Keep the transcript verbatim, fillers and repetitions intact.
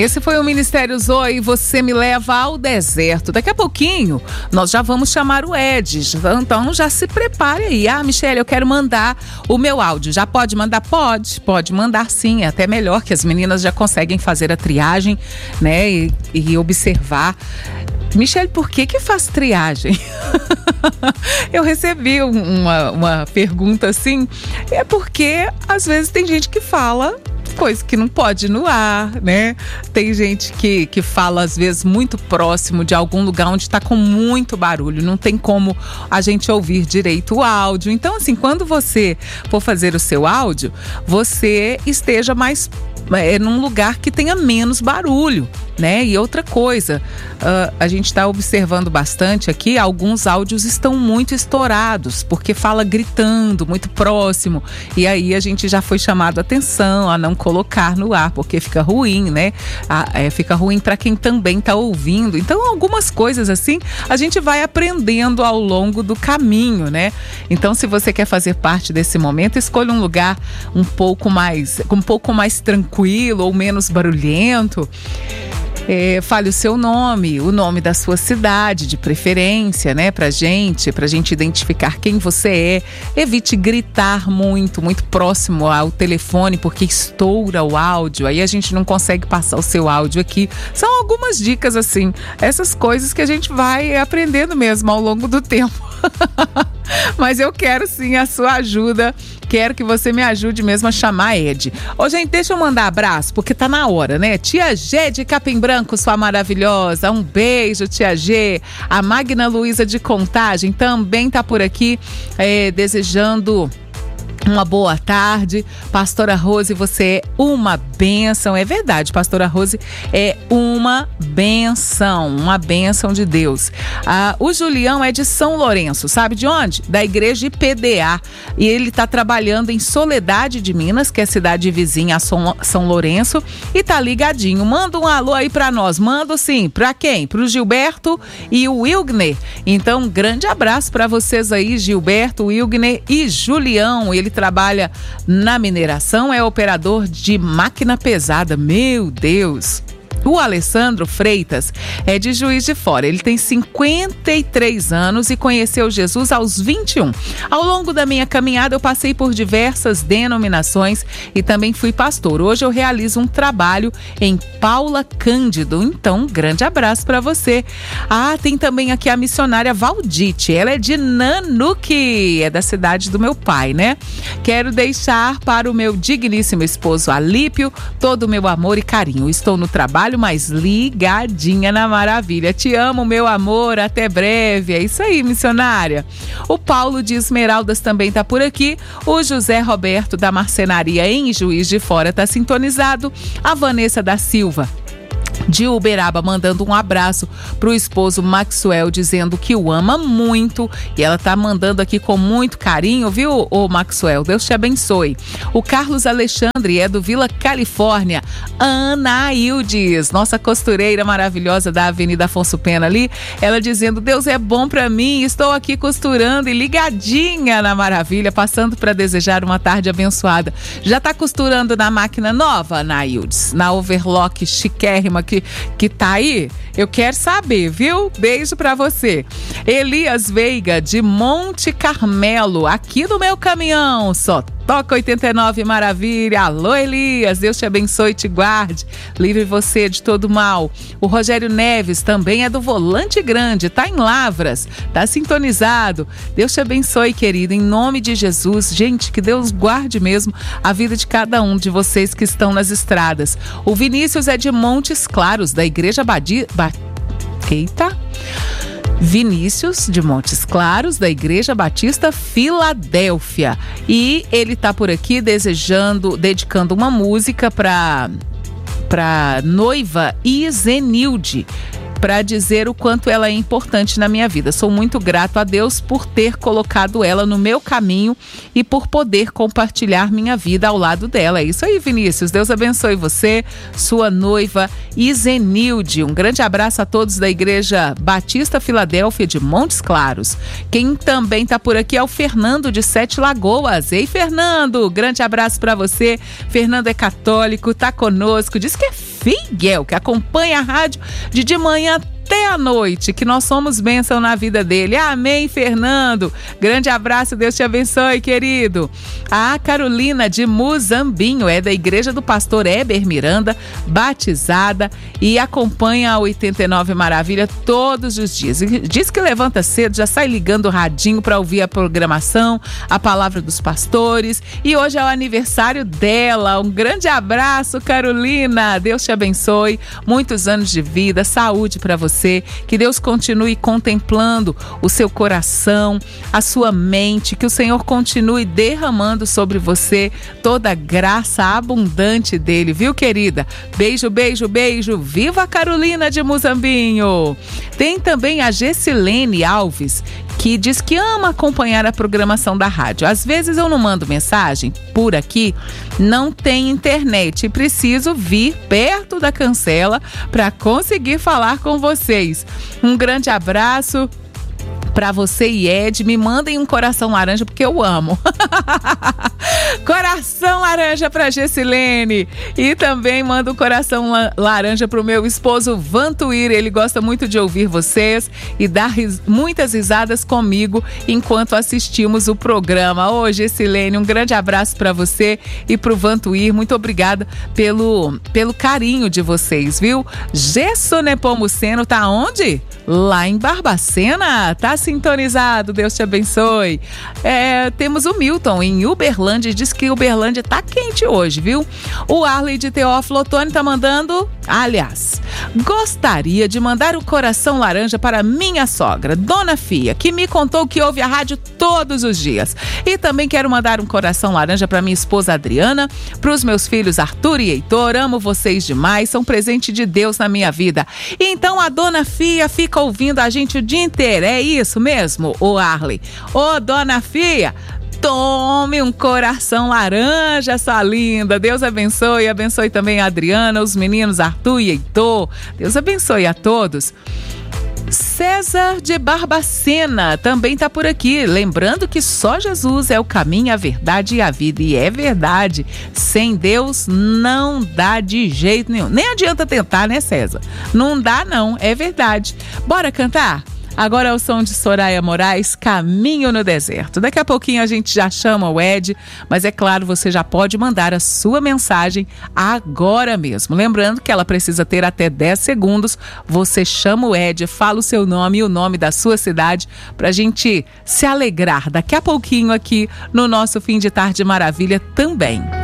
Esse foi o Ministério Zoe, Você Me Leva ao Deserto. Daqui a pouquinho, nós já vamos chamar o Ed. Então, já se prepare aí. Ah, Michele, eu quero mandar o meu áudio. Já pode mandar? Pode. Pode mandar sim. É até melhor que as meninas já conseguem fazer a triagem, né? E, e observar. Michele, por que que faz triagem? Eu recebi uma, uma pergunta assim. É porque, às vezes, tem gente que fala coisa que não pode ir no ar, né? Tem gente que, que fala, às vezes, muito próximo de algum lugar onde está com muito barulho. Não tem como a gente ouvir direito o áudio. Então, assim, quando você for fazer o seu áudio, você esteja mais é, num lugar que tenha menos barulho, né? E outra coisa, uh, a gente está observando bastante aqui, alguns áudios estão muito estourados, porque fala gritando, muito próximo, e aí a gente já foi chamado a atenção a não colocar no ar, porque fica ruim, né? Ah, é, fica ruim para quem também está ouvindo. Então, algumas coisas assim, a gente vai aprendendo ao longo do caminho, né? Então, se você quer fazer parte desse momento, escolha um lugar um pouco mais, um pouco mais tranquilo ou menos barulhento. É, fale o seu nome, o nome da sua cidade, de preferência, né, pra gente, pra gente identificar quem você é. Evite gritar muito, muito próximo ao telefone, porque estoura o áudio, aí a gente não consegue passar o seu áudio aqui. São algumas dicas, assim, essas coisas que a gente vai aprendendo mesmo ao longo do tempo. Mas eu quero sim a sua ajuda. Quero que você me ajude mesmo a chamar Ed. Ô, gente, deixa eu mandar abraço, porque tá na hora, né? Tia G de Capim Branco, sua maravilhosa. Um beijo, Tia G. A Magna Luísa de Contagem também tá por aqui, é, desejando uma boa tarde. Pastora Rose, você é uma bênção. É verdade, Pastora Rose é uma bênção, uma bênção de Deus. Ah, o Julião é de São Lourenço, sabe de onde? Da igreja I P D A. E ele está trabalhando em Soledade de Minas, que é a cidade vizinha a São, São Lourenço, e tá ligadinho. Manda um alô aí pra nós. Manda sim. Pra quem? Pro Gilberto e o Wilgner. Então, um grande abraço pra vocês aí, Gilberto, Wilgner e Julião. Ele trabalha na mineração, é operador de máquina pesada. Meu Deus! O Alessandro Freitas é de Juiz de Fora. Ele tem cinquenta e três anos e conheceu Jesus aos vinte e um. Ao longo da minha caminhada, eu passei por diversas denominações e também fui pastor. Hoje eu realizo um trabalho em Paula Cândido. Então, um grande abraço para você. Ah, tem também aqui a missionária Valdite. Ela é de Nanuque, é da cidade do meu pai, né? Quero deixar para o meu digníssimo esposo Alípio todo o meu amor e carinho. Estou no trabalho, mas ligadinha na maravilha. Te amo, meu amor, até breve. É isso aí, missionária. O Paulo de Esmeraldas também tá por aqui. O José Roberto da Marcenaria em Juiz de Fora tá sintonizado. A Vanessa da Silva de Uberaba mandando um abraço pro esposo Maxwell, dizendo que o ama muito, e ela tá mandando aqui com muito carinho, viu, ô Maxwell? Deus te abençoe. O Carlos Alexandre é do Vila Califórnia. Ana Ildes, nossa costureira maravilhosa da Avenida Afonso Pena ali, ela dizendo: Deus é bom pra mim, estou aqui costurando e ligadinha na maravilha, passando para desejar uma tarde abençoada. Já tá costurando na máquina nova, Ana Ildes? Na overlock chiquérrima que, que tá aí? Eu quero saber, viu? Beijo pra você. Elias Veiga, de Monte Carmelo, aqui no meu caminhão, só toca oitenta e nove maravilha. Alô, Elias, Deus te abençoe e te guarde, livre você de todo mal. O Rogério Neves também é do Volante Grande, tá em Lavras, tá sintonizado. Deus te abençoe, querido, em nome de Jesus. Gente, que Deus guarde mesmo a vida de cada um de vocês que estão nas estradas. O Vinícius é de Montes Claros, da Igreja Badi... Ba... Eita... Vinícius de Montes Claros, da Igreja Batista Filadélfia. E ele tá por aqui desejando, dedicando uma música para para noiva Isenilde, para dizer o quanto ela é importante na minha vida. Sou muito grato a Deus por ter colocado ela no meu caminho e por poder compartilhar minha vida ao lado dela. É isso aí, Vinícius. Deus abençoe você, sua noiva Isenilde. Um grande abraço a todos da Igreja Batista Filadélfia de Montes Claros. Quem também está por aqui é o Fernando de Sete Lagoas. Ei, Fernando, grande abraço para você. Fernando é católico, tá conosco, diz que é fiel, que acompanha a rádio de de manhã até a noite, que nós somos bênção na vida dele. Amém, Fernando. Grande abraço, Deus te abençoe, querido. A Carolina de Muzambinho é da Igreja do Pastor Heber Miranda, batizada e acompanha a oitenta e nove Maravilha todos os dias. Diz que levanta cedo, já sai ligando o radinho para ouvir a programação, a palavra dos pastores, e hoje é o aniversário dela. Um grande abraço, Carolina. Deus te abençoe. Muitos anos de vida, saúde para você. Que Deus continue contemplando o seu coração, a sua mente, que o Senhor continue derramando sobre você toda a graça abundante dele, viu, querida? Beijo, beijo, beijo. Viva a Carolina de Muzambinho. Tem também a Gessilene Alves, que diz que ama acompanhar a programação da rádio. Às vezes eu não mando mensagem por aqui, não tem internet e preciso vir perto da cancela para conseguir falar com vocês. Um grande abraço para você e Ed. Me mandem um coração laranja porque eu amo. Coração laranja para Gessilene. E também manda um coração la- laranja para o meu esposo Vantuir. Ele gosta muito de ouvir vocês e dar ris- muitas risadas comigo enquanto assistimos o programa. Ô, Gessilene, um grande abraço para você e para o Vantuir. Muito obrigada pelo, pelo carinho de vocês, viu? Gesso Nepomuceno tá onde? Lá em Barbacena. Tá sintonizado, Deus te abençoe. É, temos o Milton em Uberlândia e diz que Uberlândia tá quente hoje, viu? O Arley de Teófilo Otoni tá mandando, aliás, gostaria de mandar o coração laranja para minha sogra, Dona Fia, que me contou que ouve a rádio todos os dias. E também quero mandar um coração laranja para minha esposa Adriana, para os meus filhos Arthur e Heitor. Amo vocês demais, são presente de Deus na minha vida. Então a Dona Fia fica ouvindo a gente o dia inteiro, é isso mesmo, o Arley? Ô, Dona Fia, tome um coração laranja, sua linda. Deus abençoe, abençoe também a Adriana, os meninos Arthur e Heitor. Deus abençoe a todos. César de Barbacena também tá por aqui, lembrando que só Jesus é o caminho, a verdade e a vida, e é verdade, sem Deus não dá de jeito nenhum, nem adianta tentar, né, César? Não dá não, é verdade. Bora cantar? Agora é o som de Soraya Moraes, Caminho no Deserto. Daqui a pouquinho a gente já chama o Ed, mas é claro, você já pode mandar a sua mensagem agora mesmo. Lembrando que ela precisa ter até dez segundos. Você chama o Ed, fala o seu nome e o nome da sua cidade pra gente se alegrar daqui a pouquinho aqui no nosso Fim de Tarde Maravilha também.